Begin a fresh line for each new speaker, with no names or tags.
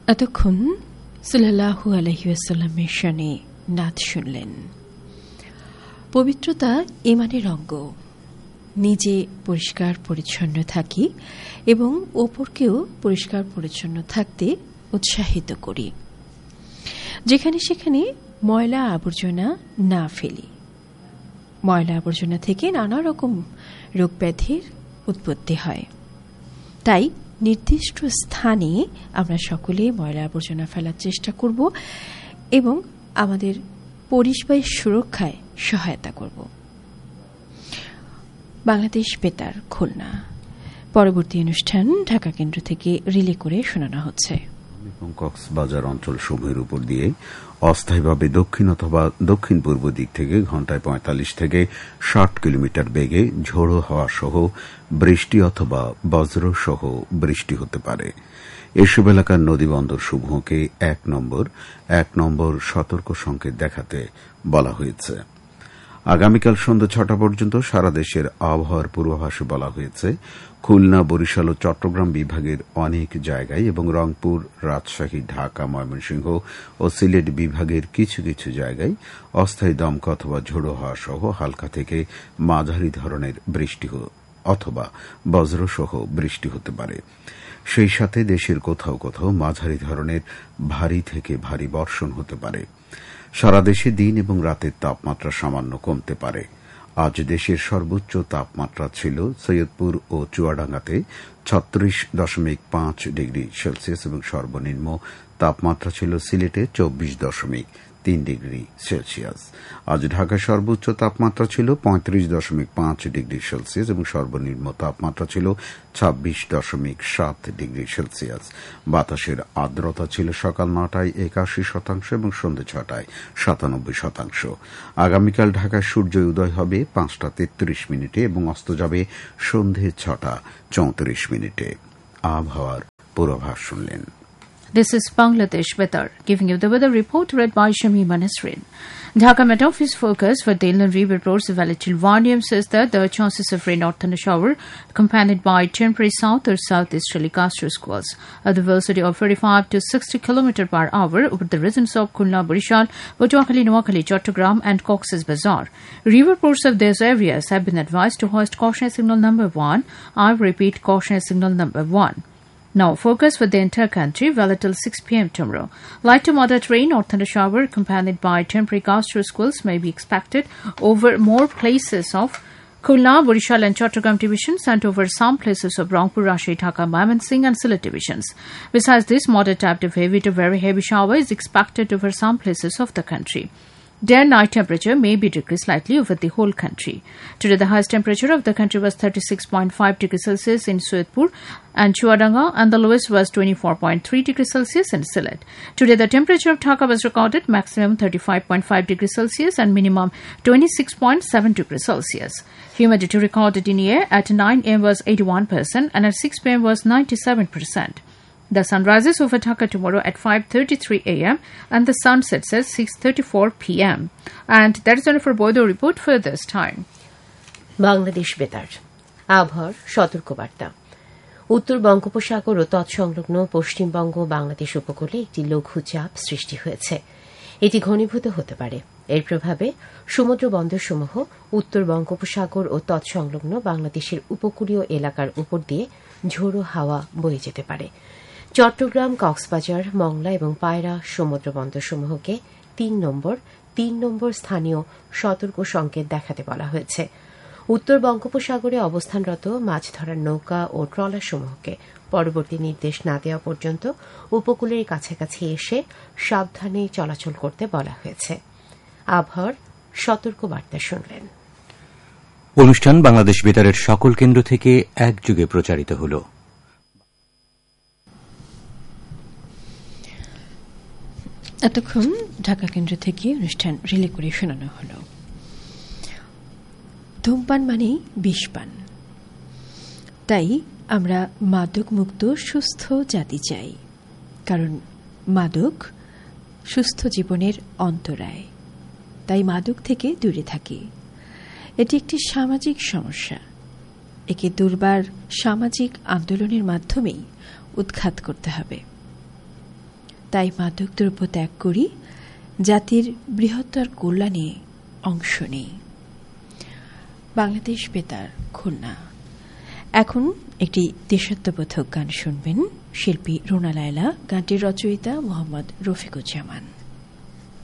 এতক্ষণ সাল্লাল্লাহু আলাইহি ওয়াসাল্লামের শানে নাত শুনলেন। পবিত্রতা ঈমানের অঙ্গ। নিজে পরিষ্কার পরিচ্ছন্ন থাকি এবং অপরকেও পরিষ্কার পরিচ্ছন্ন থাকতে উৎসাহিত করি। যেখানে সেখানে ময়লা আবর্জনা না ফেলি। ময়লা আবর্জনা থেকে নানা রকম রোগ ব্যাধির উৎপত্তি হয়। তাই নির্দিষ্ট স্থানে আমরা সকলে ময়লা আবর্জনা ফেলার চেষ্টা করব এবং আমাদের পরিবেশ সুরক্ষায় সহায়তা করব। বাংলাদেশ বেতার, খুলনা। পরবর্তী অনুষ্ঠান ঢাকা কেন্দ্র থেকে রিলে করে শোনানো হচ্ছে।
কক্সবাজার অঞ্চল সমূহের উপর দিয়ে অস্থায়ীভাবে দক্ষিণ অথবা দক্ষিণ পূর্ব দিক থেকে ঘণ্টায় ৪৫ থেকে ৬০ কিলোমিটার বেগে ঝোড়ো হাওয়া সহ বৃষ্টি অথবা বজ্র সহ বৃষ্টি হতে পারে। এসব এলাকার নদীবন্দর সমূহকে ১ নম্বর সতর্ক সংকেত দেখাতে বলা হয়েছে। আগামীকাল সন্ধ্যা ৬টা পর্যন্ত সারা দেশের আবহাওয়ার পূর্বাভাসে বলা হয়েছে খুলনা, বরিশাল ও চট্টগ্রাম বিভাগের অনেক জায়গায় এবং রংপুর, রাজশাহী, ঢাকা, ময়মনসিংহ ও সিলেট বিভাগের কিছু কিছু জায়গায় অস্থায়ী দমকা অথবা ঝোড়ো হাওয়া সহ হালকা থেকে মাঝারি ধরনের বৃষ্টি অথবা বজ্রসহ বৃষ্টি হতে পারে। সেই সাথে দেশের কোথাও কোথাও মাঝারি ধরনের ভারী থেকে ভারী বর্ষণ হতে পারে। সারা দেশে দিন এবং রাতের তাপমাত্রা সামান্য কমতে পারে। আজ দেশের সর্বোচ্চ তাপমাত্রা ছিল সৈয়দপুর ও চুয়াডাঙ্গাতে ৩৬.৫ ডিগ্রি সেলসিয়াস এবং সর্বনিম্ন তাপমাত্রা ছিল সিলেটে ২৪.৩ ডিগ্রি সেলসিয়াস। আজ ঢাকায় সর্বোচ্চ তাপমাত্রা ছিল ৩৫.৫ ডিগ্রি সেলসিয়াস এবং সর্বনিম্ন তাপমাত্রা ছিল ২৬.৭ ডিগ্রি সেলসিয়াস। বাতাসের আর্দ্রতা ছিল সকাল ৯টায় ৮১% এবং সন্ধ্যে ৬টায় ৯৭%। আগামীকাল ঢাকায় সূর্য উদয় হবে ৫টা ৩৩ মিনিটে এবং অস্ত যাবে সন্ধ্যে ৬টা ৩৪ মিনিটে। আবহাওয়ার পূর্বাভাস শুনলেন।
This is Bangladesh Betar, giving you the weather report read by Shamima Nasrin. Dhaka Met Office focus for the Inland River reports Valatil Varnium says that the chances of rain or thunder shower accompanied by temporary south or southeasterly gusty squalls at the velocity of 45 to 60 km per hour over the regions of Khulna, Barishal, Patuakhali, Noakhali, Chattogram and Cox's Bazar. River ports of these areas have been advised to hoist cautionary signal number 1. I repeat, cautionary signal number 1. Now, focus for the entire country, volatile 6 p.m. tomorrow. Light to moderate rain or thunder shower accompanied by temporary gusty squalls may be expected over more places of Khulna, Barishal and Chattogram divisions and over some places of Rangpur, Rajshahi, Dhaka, Mymensingh and Sylhet divisions. Besides this, moderate type of heavy to very heavy shower is expected over some places of the country. Day and night temperature may be decreased slightly over the whole country. Today, the highest temperature of the country was 36.5 degrees Celsius in Soyedpur and Chuadanga, and the lowest was 24.3 degrees Celsius in Sylhet. Today, the temperature of Dhaka was recorded maximum 35.5 degrees Celsius and minimum 26.7 degrees Celsius. Humidity recorded in air at 9 a.m. was 81% and at 6 p.m. was 97%. The sun rises over Dhaka tomorrow at 5:33 a.m. and the sun sets at 6:34 p.m. And that is enough for weather report for this time.
Bangladesh বেতার আবহাওয়ার সতর্কবার্তা। উত্তর বঙ্গোপসাগর ও তৎসংলগ্ন পশ্চিমবঙ্গ বাংলাদেশ উপকূলে একটি লঘুচাপ সৃষ্টি হয়েছে। এটি ঘনীভূত হতে পারে। এর প্রভাবে সমুদ্র বন্দরসমূহ উত্তর বঙ্গোপসাগর ও তৎসংলগ্ন বাংলাদেশের উপকূলীয় এলাকার উপর দিয়ে ঝোড়ো হাওয়া বয়ে যেতে পারে। চট্টগ্রাম, কক্সবাজার, মংলা এবং পায়রা সমুদ্র বন্দরসমূহকে ৩ নম্বর স্থানীয় সতর্ক সংকেত দেখাতে বলা হয়েছে। উত্তর বঙ্গোপসাগরে অবস্থানরত মাছ ধরার নৌকা ও ট্রলারসমূহকে পরবর্তী নির্দেশ না দেওয়া পর্যন্ত উপকূলের কাছাকাছি এসে সাবধানে চলাচল করতে বলা হয়েছে। আবহাওয়ার সতর্কবার্তা শুনলেন।
অনুষ্ঠান বাংলাদেশ বেতারের সকল কেন্দ্র থেকে একযোগে প্রচারিত হল।
এতক্ষণ ঢাকা কেন্দ্র থেকে অনুষ্ঠান রিলে করে শোনানো হল। ধূমপান মানেই বিষপান। তাই আমরা মাদক মুক্ত সুস্থ জাতি চাই, কারণ মাদক সুস্থ জীবনের অন্তরায়। তাই মাদক থেকে দূরে থাকি। এটি একটি সামাজিক সমস্যা। একে দুর্বার সামাজিক আন্দোলনের মাধ্যমেই উৎখাত করতে হবে। তাই মাদক দ্রব্য ত্যাগ করি, জাতির বৃহত্তর কল্যাণে অংশ নেই। বাংলাদেশ বেতার, খুলনা। এখন একটি দেশাত্মবোধক গান শুনবেন। শিল্পী রুনা লায়লা, গানটির রচয়িতা মোহাম্মদ রফিকুজ্জামান।